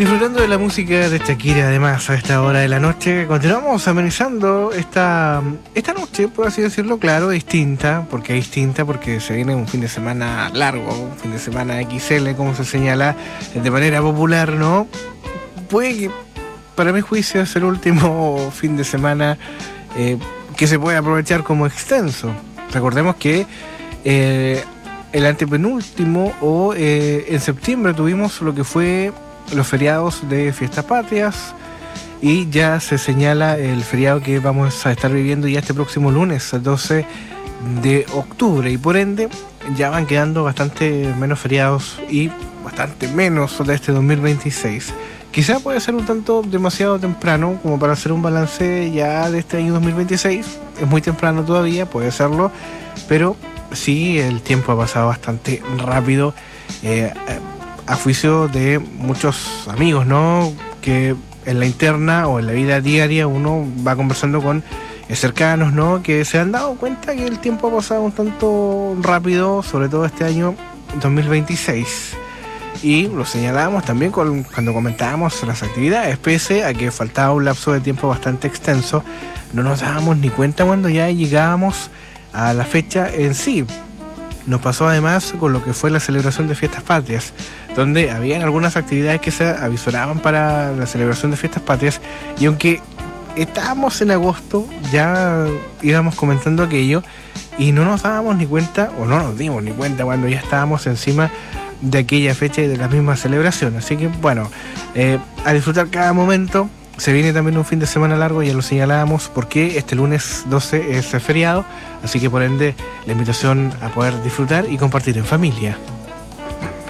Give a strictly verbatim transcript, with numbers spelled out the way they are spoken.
Disfrutando de la música de Shakira, además, a esta hora de la noche, continuamos amenizando esta, esta noche, por así decirlo, claro, distinta, porque es distinta, porque se viene un fin de semana largo, un fin de semana equis ele, como se señala de manera popular, ¿no? Puede que, para mi juicio, es el último fin de semana eh, que se puede aprovechar como extenso. Recordemos que eh, el antepenúltimo, o eh, en septiembre, tuvimos lo que fue los feriados de Fiestas Patrias, y ya se señala el feriado que vamos a estar viviendo ya este próximo lunes, el doce de octubre, y por ende ya van quedando bastante menos feriados y bastante menos de este dos mil veintiséis. Quizá puede ser un tanto demasiado temprano como para hacer un balance ya de este año dos mil veintiséis, es muy temprano todavía, puede serlo, pero sí, el tiempo ha pasado bastante rápido, eh, a juicio de muchos amigos, ¿no? Que en la interna o en la vida diaria uno va conversando con cercanos, ¿no? Que se han dado cuenta que el tiempo ha pasado un tanto rápido, sobre todo este año dos mil veintiséis. Y lo señalábamos también con, cuando comentábamos las actividades, pese a que faltaba un lapso de tiempo bastante extenso, no nos dábamos ni cuenta cuando ya llegábamos a la fecha en sí. Nos pasó además con lo que fue la celebración de Fiestas Patrias, donde habían algunas actividades que se avisoraban para la celebración de Fiestas Patrias, y aunque estábamos en agosto, ya íbamos comentando aquello y no nos dábamos ni cuenta, o no nos dimos ni cuenta cuando ya estábamos encima de aquella fecha y de la misma celebración. Así que bueno, eh, a disfrutar cada momento. Se viene también un fin de semana largo, ya lo señalábamos, porque este lunes doce es feriado, así que por ende la invitación a poder disfrutar y compartir en familia.